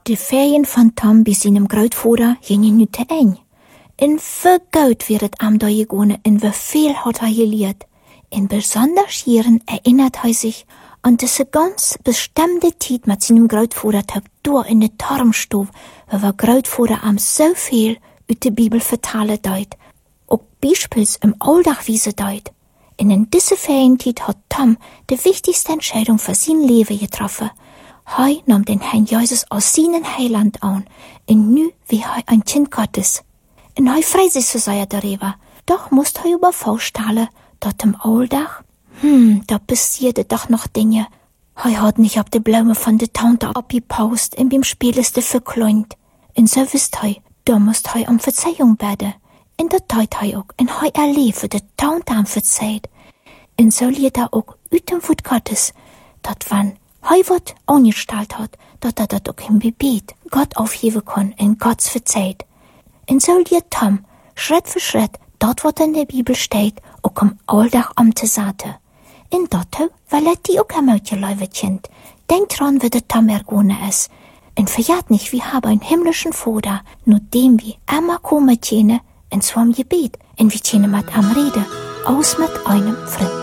De Ferien van Tom bij zijn grootvader gingen nu te eng. En vergoud weer het am da gegangen en veel had hij geleerd. En besonders hierin erinnert hij zich an diese ganz bestimmte Tijd met zijn grootvader door in de Tarmstoof, waar grootvader am zoveel uit de Bibel vertalen deed. Ook bijspels im Alldagwiese deed. En in diese Ferientijd hat Tom de wichtigste Entscheidung für sein Leben getroffen. Hij nam den Herrn Jesus als seinen Heiland an, en nu wie hij ein Kind Gottes. En hij freut sich so sehr darüber. Doch musste hij übervorstellen, dat im Alldag, da passierte doch noch Dinge. Hij had nicht op de Blumen van de Tante abgepaust en beim Spieleste verkleint. En so wist hij, da moest hij om Verzeihung beten. En dat deed hij ook, en hij erleefde de Tante am verzeiht. En so liet hij ook uit dem Wort Gottes, dat wann hij wat angestalt hat, dat ook im Gebet Gott aufgeben kann en Gottes verzeiht. En so liet Tom, Schritt für Schritt, dat wat in der Bibel steht, ook am Alldag om te zetten. En dat weil die ook een uitgeluivet kind. Denk dran, wie der Tom ergone is. En verjat nicht, wir haben einen himmlischen Vater, nur dem wir immer kommen tjene, en zwar im Gebet, en wir tjene mit am Rede, aus mit einem Freund.